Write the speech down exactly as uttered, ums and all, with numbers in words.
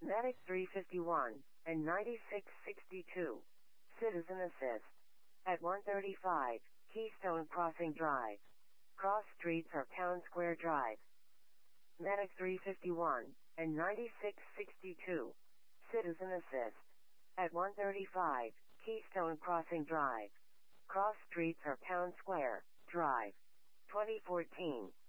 Medic three fifty-one and ninety-six sixty-two. Citizen Assist. At one thirty-five, Keystone Crossing Drive. Cross streets or Town Square Drive. Medic three fifty-one and ninety-six sixty-two. Citizen Assist. At one thirty-five, Keystone Crossing Drive. Cross streets or Town Square Drive. twenty fourteen.